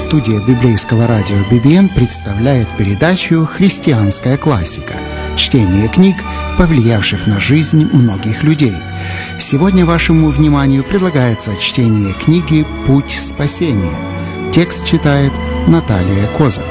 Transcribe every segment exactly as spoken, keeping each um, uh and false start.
Студия библейского радио би би эн представляет передачу «Христианская классика». Чтение книг, повлиявших на жизнь многих людей. Сегодня вашему вниманию предлагается чтение книги «Путь спасения». Текст читает Наталья Козак.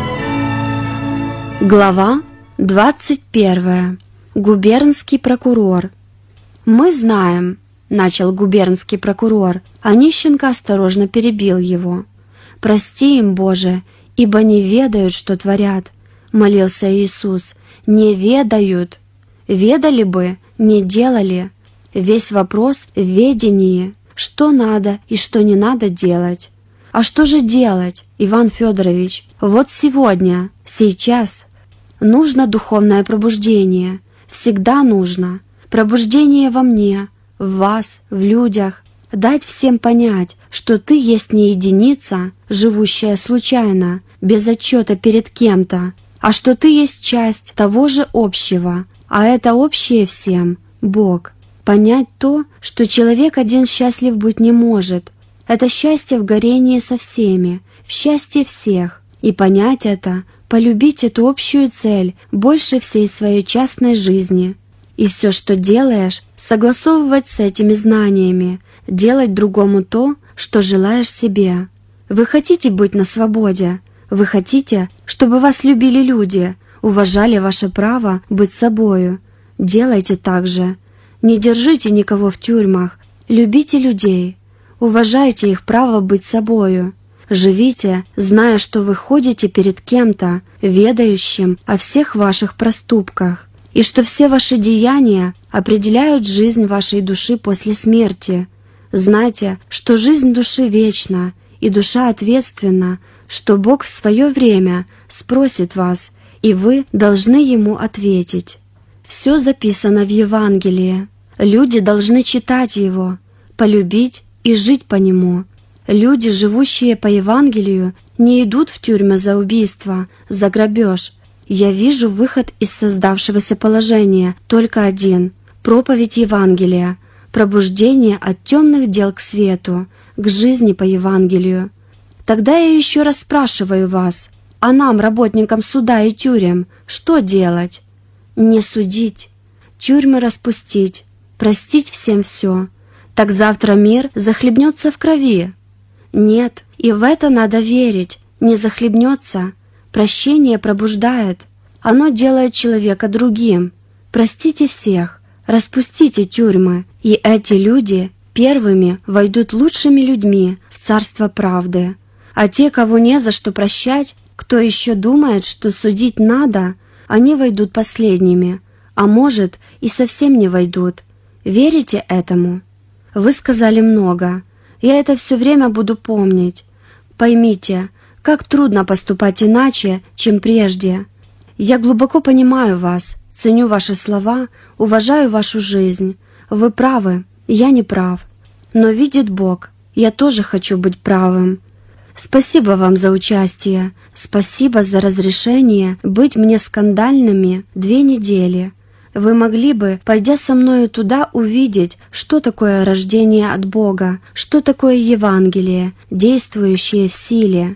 Глава двадцать первая. Губернский прокурор. «Мы знаем», — начал губернский прокурор, а Нищенко осторожно перебил его. «Прости им, Боже, ибо не ведают, что творят», — молился Иисус. «Не ведают. Ведали бы, не делали. Весь вопрос в ведении, что надо и что не надо делать. А что же делать, Иван Федорович? Вот сегодня, сейчас. Нужно духовное пробуждение. Всегда нужно. Пробуждение во мне, в вас, в людях. Дать всем понять, что ты есть не единица, живущая случайно, без отчета перед кем-то, а что ты есть часть того же общего, а это общее всем — Бог. Понять то, что человек один счастлив быть не может. Это счастье в горении со всеми, в счастье всех. И понять это, полюбить эту общую цель больше всей своей частной жизни. И все, что делаешь, согласовывать с этими знаниями, делать другому то, что желаешь себе. Вы хотите быть на свободе? Вы хотите, чтобы вас любили люди, уважали ваше право быть собою? Делайте так же. Не держите никого в тюрьмах, любите людей, уважайте их право быть собою. Живите, зная, что вы ходите перед кем-то, ведающим о всех ваших проступках, и что все ваши деяния определяют жизнь вашей души после смерти. Знайте, что жизнь души вечна, и душа ответственна, что Бог в свое время спросит вас, и вы должны Ему ответить. Все записано в Евангелии. Люди должны читать его, полюбить и жить по нему. Люди, живущие по Евангелию, не идут в тюрьмы за убийство, за грабеж. Я вижу выход из создавшегося положения только один — проповедь Евангелия, пробуждение от темных дел к свету, к жизни по Евангелию. Тогда я еще раз спрашиваю вас, а нам, работникам суда и тюрем, что делать? Не судить, тюрьмы распустить, простить всем все. Так завтра мир захлебнется в крови. Нет, и в это надо верить, не захлебнется. Прощение пробуждает, оно делает человека другим. Простите всех, распустите тюрьмы, и эти люди первыми войдут лучшими людьми в царство правды. А те, кого не за что прощать, кто еще думает, что судить надо, они войдут последними, а может и совсем не войдут. Верите этому? Вы сказали много. Я это все время буду помнить. Поймите, как трудно поступать иначе, чем прежде. Я глубоко понимаю вас, ценю ваши слова, уважаю вашу жизнь. Вы правы, я не прав. Но видит Бог, я тоже хочу быть правым. Спасибо вам за участие, спасибо за разрешение быть мне скандальными две недели. Вы могли бы, пойдя со мною туда, увидеть, что такое рождение от Бога, что такое Евангелие, действующее в силе.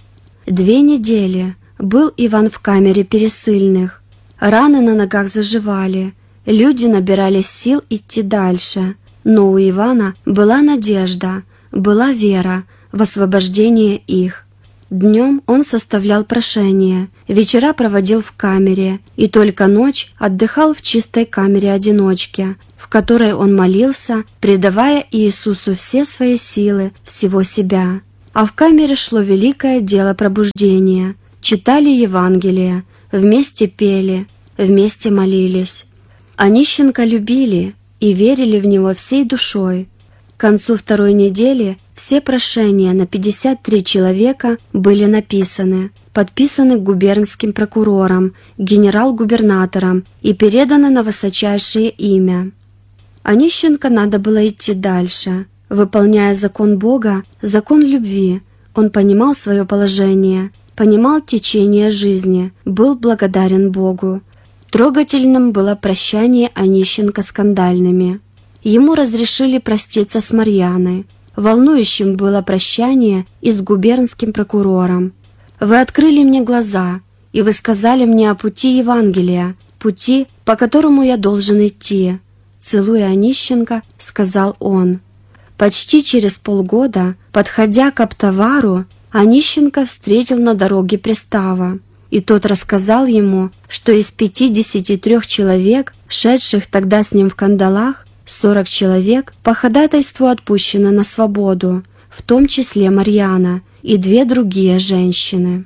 Две недели был Иван в камере пересыльных. Раны на ногах заживали, люди набирались сил идти дальше. Но у Ивана была надежда, была вера в освобождение их. Днем он составлял прошение, вечера проводил в камере, и только ночь отдыхал в чистой камере-одиночке, в которой он молился, предавая Иисусу все свои силы, всего себя. А в камере шло великое дело пробуждения. Читали Евангелие, вместе пели, вместе молились. А Нищенко любили и верили в него всей душой. К концу второй недели все прошения на пятьдесят три человека были написаны, подписаны губернским прокурором, генерал-губернатором и переданы на высочайшее имя. А Нищенко надо было идти дальше. Выполняя закон Бога, закон любви, он понимал свое положение, понимал течение жизни, был благодарен Богу. Трогательным было прощание Онищенко скандальными. Ему разрешили проститься с Марьяной. волнующим было прощание и с губернским прокурором. «Вы открыли мне глаза, и вы сказали мне о пути Евангелия, пути, по которому я должен идти», — целуя Онищенко, сказал он. Почти через полгода, подходя к Аптовару, Онищенко встретил на дороге пристава, и тот рассказал ему, что из пятидесяти трех человек, шедших тогда с ним в кандалах, сорок человек по ходатайству отпущено на свободу, в том числе Марьяна и две другие женщины.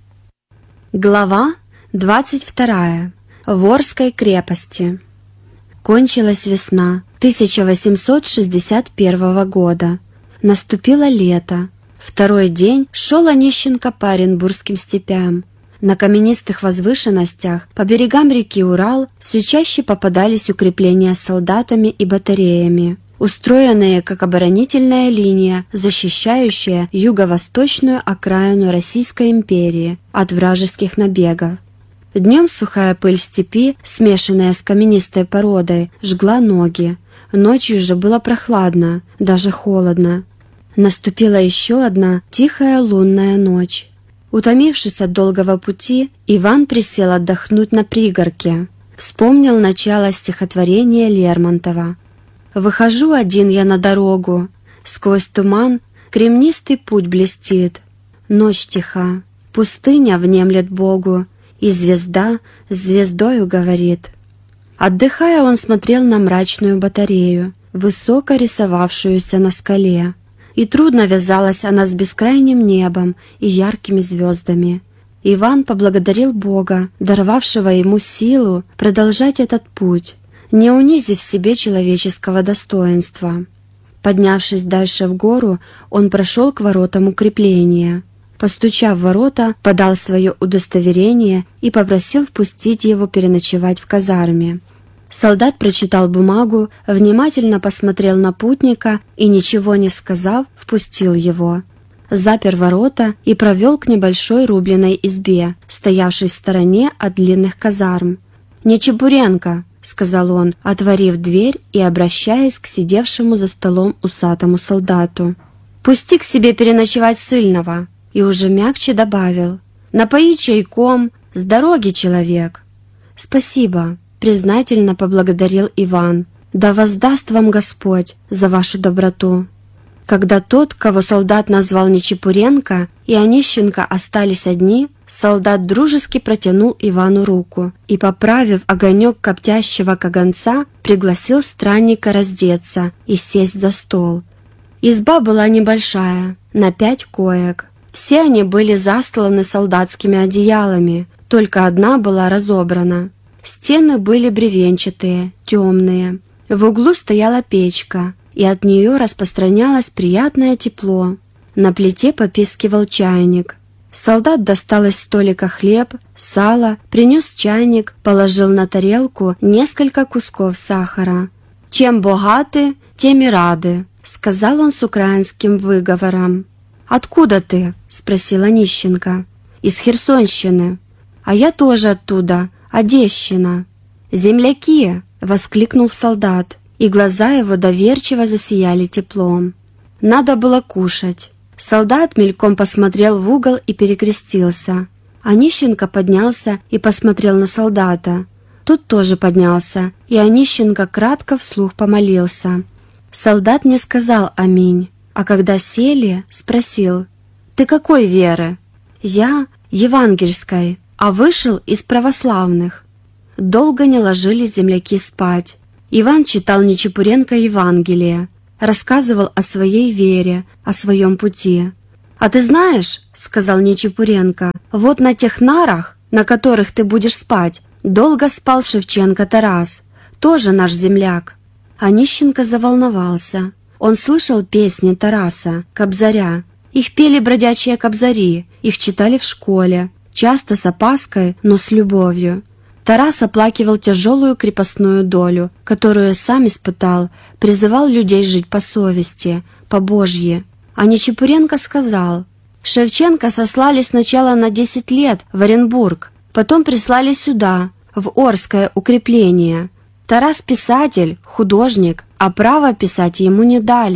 Глава двадцать вторая. В Орской крепости. Кончилась весна тысяча восемьсот шестьдесят первого года. Наступило лето. Второй день шел Онищенко по Оренбургским степям. На каменистых возвышенностях по берегам реки Урал все чаще попадались укрепления с солдатами и батареями, устроенные как оборонительная линия, защищающая юго-восточную окраину Российской империи от вражеских набегов. Днем сухая пыль степи, смешанная с каменистой породой, жгла ноги. Ночью же было прохладно, даже холодно. Наступила еще одна тихая лунная ночь. Утомившись от долгого пути, Иван присел отдохнуть на пригорке. Вспомнил начало стихотворения Лермонтова. «Выхожу один я на дорогу, сквозь туман кремнистый путь блестит. Ночь тиха, пустыня внемлет Богу, и звезда с звездою говорит». Отдыхая, он смотрел на мрачную батарею, высоко рисовавшуюся на скале. И трудно вязалась она с бескрайним небом и яркими звездами. Иван поблагодарил Бога, даровавшего ему силу продолжать этот путь, не унизив себе человеческого достоинства. Поднявшись дальше в гору, он прошел к воротам укрепления. Постучав в ворота, подал свое удостоверение и попросил впустить его переночевать в казарме. Солдат прочитал бумагу, внимательно посмотрел на путника и, ничего не сказав, впустил его. Запер ворота и провел к небольшой рубленой избе, стоявшей в стороне от длинных казарм. «Нечепуренко», — сказал он, отворив дверь и обращаясь к сидевшему за столом усатому солдату. «Пусти к себе переночевать ссыльного», и уже мягче добавил: «Напои чайком, с дороги, человек». «Спасибо», — признательно поблагодарил Иван. «Да воздаст вам Господь за вашу доброту». Когда тот, кого солдат назвал Нечепуренко, и Онищенко остались одни, солдат дружески протянул Ивану руку и, поправив огонек коптящего каганца, пригласил странника раздеться и сесть за стол. Изба была небольшая, на пять коек. Все они были застланы солдатскими одеялами, только одна была разобрана. Стены были бревенчатые, темные. В углу стояла печка, и от нее распространялось приятное тепло. На плите попискивал чайник. Солдат достал из столика хлеб, сало, принес чайник, положил на тарелку несколько кусков сахара. «Чем богаты, тем и рады», — сказал он с украинским выговором. «Откуда ты?» — спросил Онищенко. «Из Херсонщины». «А я тоже оттуда, Одещина». «Земляки!» — воскликнул солдат, и глаза его доверчиво засияли теплом. Надо было кушать. Солдат мельком посмотрел в угол и перекрестился. Онищенко поднялся и посмотрел на солдата. Тот тоже поднялся, и Онищенко кратко вслух помолился. Солдат не сказал «Аминь», а когда сели, спросил: «Ты какой веры?» «Я евангельской, а вышел из православных». Долго не ложились земляки спать. Иван читал Нечепуренко Евангелие, рассказывал о своей вере, о своем пути. «А ты знаешь, — сказал Нечепуренко, — вот на тех нарах, на которых ты будешь спать, долго спал Шевченко Тарас, тоже наш земляк». Онищенко заволновался. Он слышал песни Тараса, Кобзаря. Их пели бродячие кобзари, их читали в школе, часто с опаской, но с любовью. Тарас оплакивал тяжелую крепостную долю, которую сам испытал, призывал людей жить по совести, по Божьи. А Нечепуренко сказал: «Шевченко сослали сначала на десять лет в Оренбург, потом прислали сюда, в Орское укрепление. Тарас писатель, художник, а право писать ему не дали.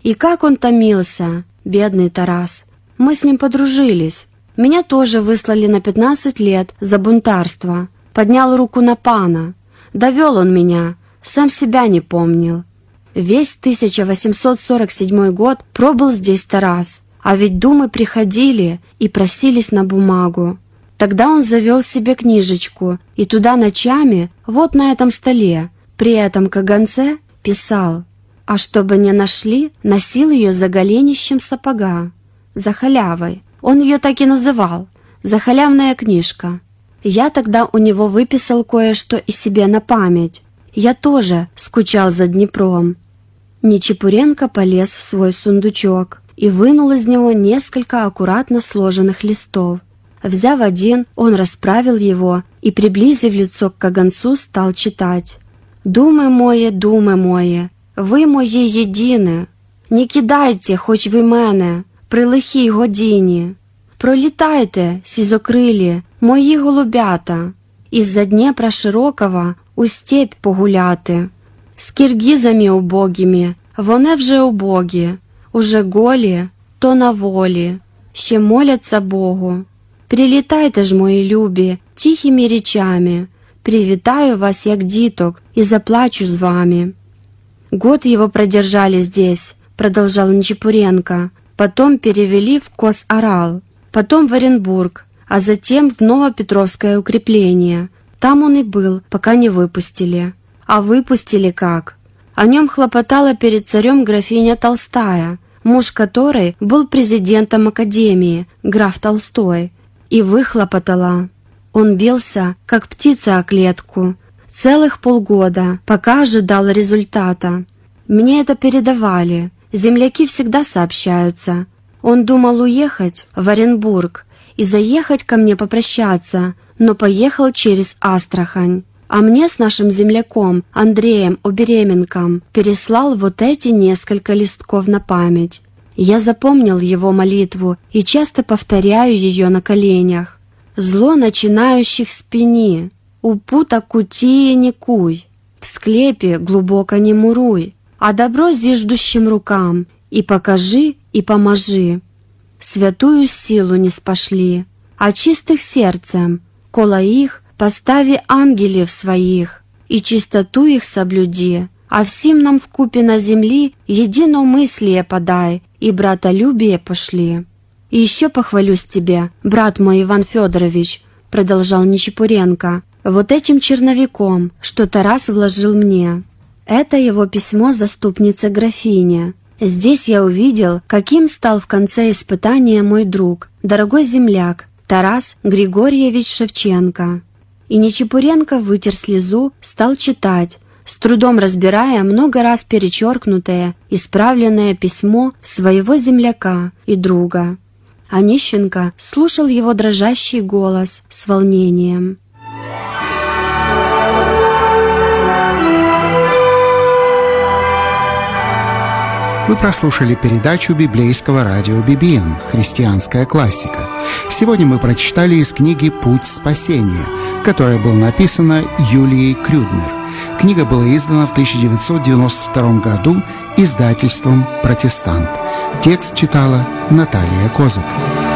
И как он томился, бедный Тарас. Мы с ним подружились. Меня тоже выслали на пятнадцать лет за бунтарство. Поднял руку на пана. Довел он меня, сам себя не помнил. Весь тысяча восемьсот сорок седьмой год пробыл здесь Тарас, а ведь думы приходили и просились на бумагу. Тогда он завел себе книжечку и туда ночами, вот на этом столе, при этом каганце, писал. А чтобы не нашли, носил ее за голенищем сапога, за халявой. Он ее так и называл, за халявная книжка. Я тогда у него выписал кое-что и себе на память. Я тоже скучал за Днепром. Нечипуренко полез в свой сундучок и вынул из него несколько аккуратно сложенных листов. Взяв один, он расправил его и, приблизив лицо к каганцу, стал читать. «Думи моє, думи моє, ви мої єдине, не кидайте, хоч ви мене, при лихій годині. Пролітайте, сізокрилі, мої голубята, із-за Дніпра широкого у степь погуляти. З киргизами убогими, вони вже убогі, уже голі, то на волі, ще моляться Богу. Прилітайте ж, мої любі, тихими речами, привітаю вас, як діток, и заплачу с вами». Год его продержали здесь, продолжал Нечипуренко, потом перевели в Кос-Орал, потом в Оренбург, а затем в Новопетровское укрепление. Там он и был, пока не выпустили. А выпустили как? О нем хлопотала перед царем графиня Толстая, муж которой был президентом Академии, граф Толстой, и выхлопотала. Он бился, как птица о клетку, целых полгода, пока ожидал результата. Мне это передавали, земляки всегда сообщаются. Он думал уехать в Оренбург и заехать ко мне попрощаться, но поехал через Астрахань. А мне с нашим земляком Андреем Обеременком переслал вот эти несколько листков на память. Я запомнил его молитву и часто повторяю ее на коленях. «Зло начинающих спини, у пута кутии не куй, в склепе глубоко не муруй, а добро зиждущим рукам и покажи, и поможи. Святую силу не спошли, а чистых сердцем, коло их постави ангелев своих, и чистоту их соблюди, а всем нам вкупе на земли единомыслие подай, и братолюбие пошли. И еще похвалюсь тебе, брат мой Иван Федорович», — продолжал Нечипуренко, «вот этим черновиком, что Тарас вложил мне. Это его письмо заступнице графине. Здесь я увидел, каким стал в конце испытания мой друг, дорогой земляк, Тарас Григорьевич Шевченко». И Нечипуренко вытер слезу, стал читать, с трудом разбирая много раз перечеркнутое, исправленное письмо своего земляка и друга. Онищенко слушал его дрожащий голос с волнением. Вы прослушали передачу библейского радио би би эн «Христианская классика». Сегодня мы прочитали из книги «Путь спасения», которая была написана Юлией Крюднер. Книга была издана в тысяча девятьсот девяносто втором году издательством «Протестант». Текст читала Наталья Козак.